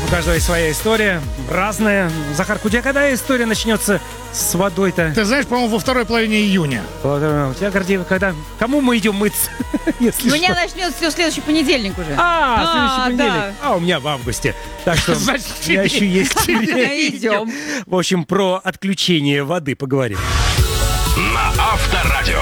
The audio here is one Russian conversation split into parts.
У каждого есть своя история, разная. Захар, у тебя когда история начнется с водой-то? Ты знаешь, по-моему, во второй половине июня. У тебя, Гордеева, когда? Кому мы идем мыться? У меня начнется все в следующий понедельник уже. Следующий понедельник. Да. У меня в августе. Так что Значит, у меня еще есть время. Идем. В общем, про отключение воды поговорим. На Авторадио.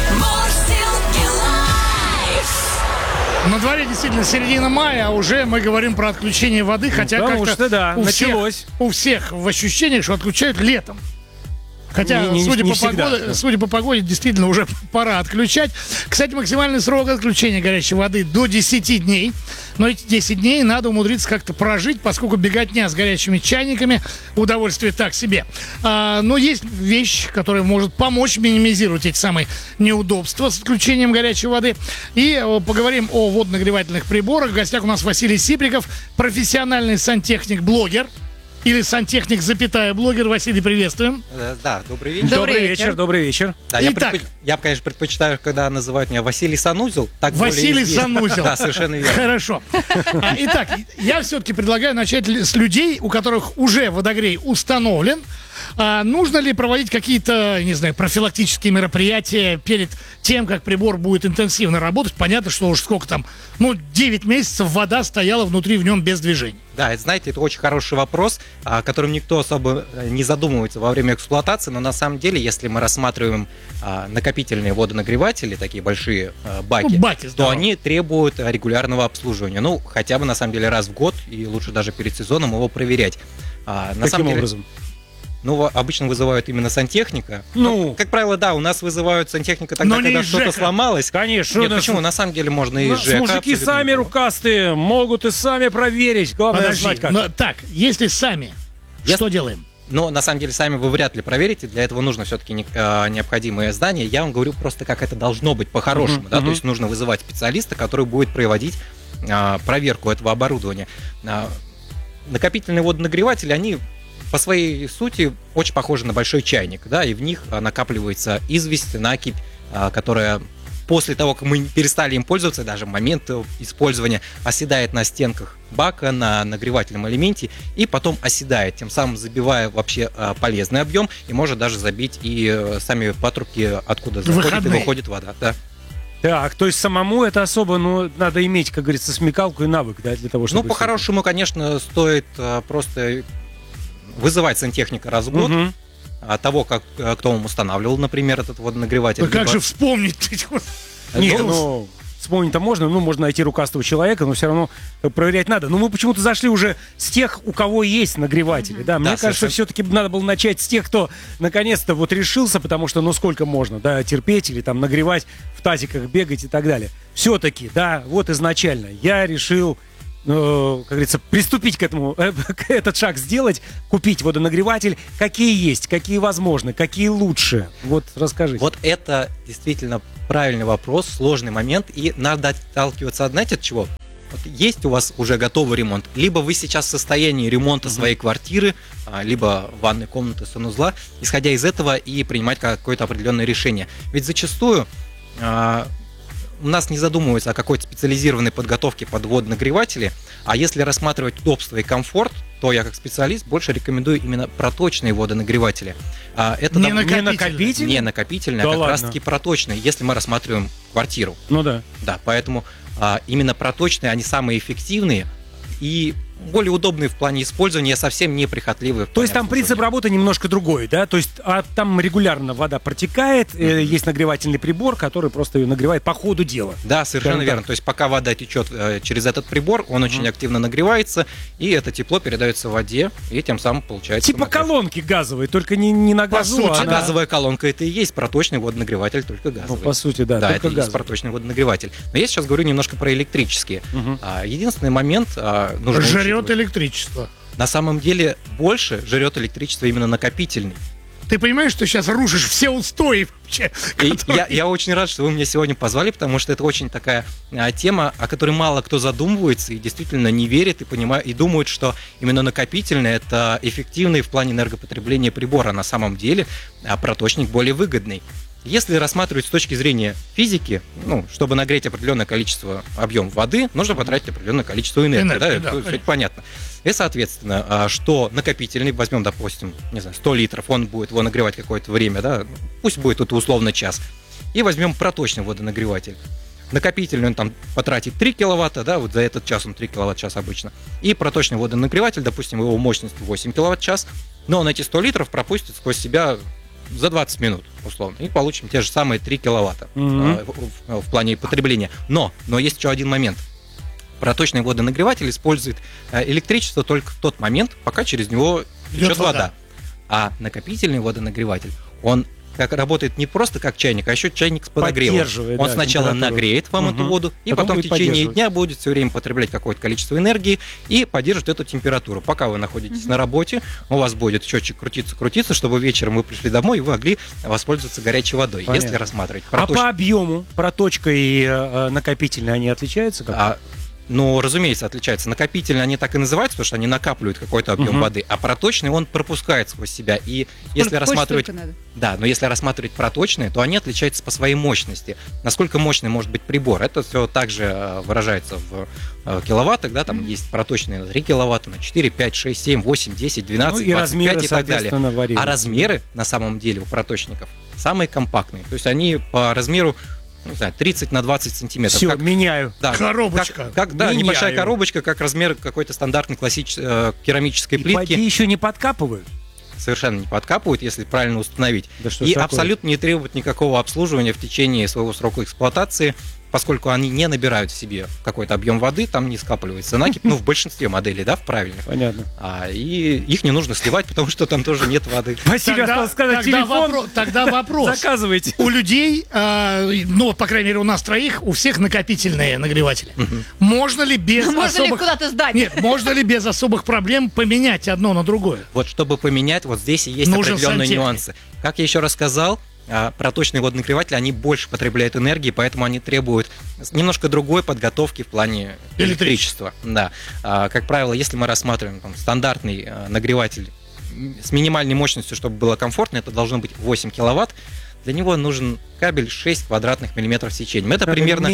На дворе действительно середина мая, а уже мы говорим про отключение воды, хотя потому как-то что, да, началось. У всех в ощущениях, что отключают летом. Хотя, Не судя по погоде, действительно уже пора отключать. Кстати, максимальный срок отключения горячей воды до 10 дней. Но эти 10 дней надо умудриться как-то прожить, поскольку беготня с горячими чайниками удовольствие так себе. Но есть вещь, которая может помочь минимизировать эти самые неудобства с отключением горячей воды. И поговорим о водонагревательных приборах. В гостях у нас Василий Сиприков, профессиональный сантехник-блогер. Или сантехник, блогер. Василий, приветствуем. Да, добрый вечер. Добрый вечер. Да, я, конечно, предпочитаю, когда называют меня Василий Санузел. Так Василий Санузел. Да, совершенно верно. Хорошо. Итак, я все-таки предлагаю начать с людей, у которых уже водогрей установлен. Нужно ли проводить какие-то, не знаю, профилактические мероприятия перед тем, как прибор будет интенсивно работать? Понятно, что уж сколько там, 9 месяцев вода стояла внутри в нем без движения. Да, это, знаете, это очень хороший вопрос, о котором никто особо не задумывается во время эксплуатации, но на самом деле, если мы рассматриваем накопительные водонагреватели, такие большие баки, то они требуют регулярного обслуживания. Хотя бы, на самом деле, раз в год, и лучше даже перед сезоном его проверять. Каким образом? Обычно вызывают именно сантехника. Как правило, да, у нас вызывают сантехника тогда, когда что-то сломалось. Конечно. Нет, почему? На самом деле можно и ЖЭК. Мужики сами рукастые, могут и сами проверить. Главное знать как. Так, если сами, что делаем? Но на самом деле сами вы вряд ли проверите, для этого нужно все-таки необходимые знания. Я вам говорю просто, как это должно быть по-хорошему. То есть нужно вызывать специалиста, который будет проводить проверку этого оборудования. Накопительные водонагреватели, они по своей сути очень похожи на большой чайник, да, и в них накапливается известь, накипь, которая после того, как мы перестали им пользоваться, даже в момент использования, оседает на стенках бака, на нагревательном элементе, и потом оседает, тем самым забивая вообще полезный объем, и может даже забить и сами патрубки, откуда заходит и выходит вода. Да. Так, то есть самому это особо, надо иметь, как говорится, смекалку и навык, да, для того, чтобы... По-хорошему, конечно, стоит просто вызывать сантехника раз в год, того, кто вам устанавливал, например, этот водонагреватель. Да как же вспомнить? Нет, вспомнить-то можно, можно найти рукастого человека, но все равно проверять надо. Но мы почему-то зашли уже с тех, у кого есть нагреватели. Да, мне кажется, все-таки надо было начать с тех, кто наконец-то решился, потому что, сколько можно, да, терпеть или там нагревать, в тазиках бегать и так далее. Все-таки, да, изначально я решил, как говорится, приступить к этому, этот шаг сделать, купить водонагреватель. Какие есть, какие возможны, какие лучше? Расскажите. Это действительно правильный вопрос, сложный момент, и надо отталкиваться, знаете, от чего? Есть у вас уже готовый ремонт, либо вы сейчас в состоянии ремонта своей квартиры, либо ванной комнаты, санузла, исходя из этого и принимать какое-то определенное решение. Ведь зачастую у нас не задумываются о какой-то специализированной подготовке под водонагреватели, а если рассматривать удобство и комфорт, то я как специалист больше рекомендую именно проточные водонагреватели. Это не накопительные? Не накопительные, да, а как ладно. раз-таки проточные, если мы рассматриваем квартиру. Да. Да, поэтому именно проточные, они самые эффективные и более удобные в плане использования, совсем неприхотливые. То есть там принцип работы немножко другой, да? То есть там регулярно вода протекает, есть нагревательный прибор, который просто ее нагревает по ходу дела. Да, совершенно верно. То есть пока вода течет через этот прибор, он очень активно нагревается, и это тепло передается в воде, и тем самым получается... Типа колонки газовые, только не на газу, газовая колонка — это и есть проточный водонагреватель, только газовый. По сути, да. Да, только это и есть проточный водонагреватель. Но я сейчас говорю немножко про электрические. Единственный момент... Жрет электричество. На самом деле больше жрет электричество именно накопительный. Ты понимаешь, что сейчас рушишь все устои вообще? Я очень рад, что вы меня сегодня позвали, потому что это очень такая тема, о которой мало кто задумывается и действительно не верит, и думают, что именно накопительный — это эффективный в плане энергопотребления прибора. На самом деле проточник более выгодный. Если рассматривать с точки зрения физики, чтобы нагреть определенное количество объем воды, нужно потратить определенное количество энергии. Это понятно. И, соответственно, что накопительный, возьмем, допустим, 100 литров, он будет его нагревать какое-то время, да, пусть будет это условно час. И возьмем проточный водонагреватель. Накопительный он там потратит 3 киловатта, да, вот за этот час он 3 киловатт-час обычно. И проточный водонагреватель, допустим, его мощность 8 киловатт-час, но он эти 100 литров пропустит сквозь себя за 20 минут, условно. И получим те же самые 3 киловатта в плане потребления. Но есть еще один момент. Проточный водонагреватель использует электричество только в тот момент, пока через него течет вода. А накопительный водонагреватель, он работает не просто как чайник, а еще чайник с подогревом. Он сначала нагреет вам эту воду, и потом в течение дня будет все время потреблять какое-то количество энергии и поддержит эту температуру. Пока вы находитесь на работе, у вас будет счетчик крутиться, чтобы вечером вы пришли домой и вы могли воспользоваться горячей водой. Понятно. Если рассматривать проточный. А по объему проточка и накопительная, они отличаются как-то? Разумеется, отличается. Накопительные они так и называются, потому что они накапливают какой-то объем воды, а проточный он пропускает сквозь себя. И если рассматривать, но если рассматривать проточные, то они отличаются по своей мощности. Насколько мощный может быть прибор? Это все также выражается в киловаттах, да, там есть проточные на 3 киловатта, на 4, 5, 6, 7, 8, 10, 12, 25 и так далее. А размеры на самом деле у проточников самые компактные. То есть они по размеру 30 на 20 сантиметров. Все, меняю. Да, коробочка. Небольшая коробочка, как размер какой-то стандартной классической керамической плитки. И еще не подкапывают? Совершенно не подкапывают, если правильно установить. И абсолютно не требуют никакого обслуживания в течение своего срока эксплуатации, поскольку они не набирают в себе какой-то объем воды, там не скапливается накипь, в большинстве моделей, да, в правильных. Понятно. И их не нужно сливать, потому что там тоже нет воды. Василий осталось сказать телефон. Тогда вопрос. Заказывайте. У людей, по крайней мере, у нас троих, у всех накопительные нагреватели. Можно ли без особых... куда-то сдать? Нет, можно ли без особых проблем поменять одно на другое? Вот чтобы поменять, вот здесь и есть определенные нюансы. Как я еще раз сказал, проточные водонагреватели, они больше потребляют энергии, поэтому они требуют немножко другой подготовки в плане электричества. Да. Как правило, если мы рассматриваем стандартный нагреватель с минимальной мощностью, чтобы было комфортно, это должно быть 8 киловатт. Для него нужен кабель 6 квадратных миллиметров сечением. Это примерно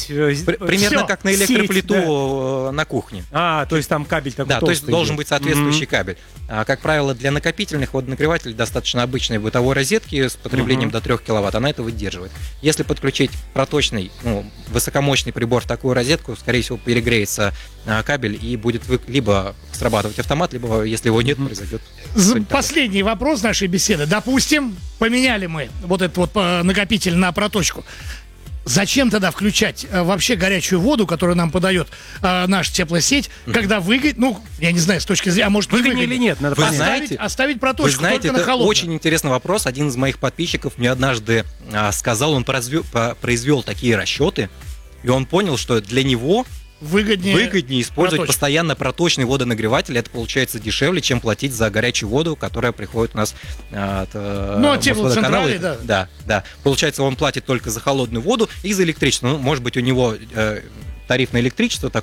как на электроплиту на кухне. То есть там кабель такой толстый. Да, то есть должен быть соответствующий кабель. Как правило, для накопительных водонагревателей достаточно обычной бытовой розетки с потреблением до 3 киловатт. Она это выдерживает. Если подключить проточный, высокомощный прибор в такую розетку, скорее всего, перегреется кабель и будет либо срабатывать автомат, либо, если его нет, произойдет. Последний вопрос нашей беседы. Допустим, поменяли мы вот этот вот накопитель на проточку. Зачем тогда включать вообще горячую воду, которую нам подает наша теплосеть, когда выгодно, я не знаю, с точки зрения, а может выгоднее или нет, надо оставить проточку только на холодную. Это очень интересный вопрос. Один из моих подписчиков мне однажды сказал, он произвел такие расчеты, и он понял, что для него выгоднее использовать постоянно проточный водонагреватель. Это получается дешевле, чем платить за горячую воду, которая приходит у нас от Мосводоканала. Да. Получается, он платит только за холодную воду и за электричество. Может быть, у него тариф на электричество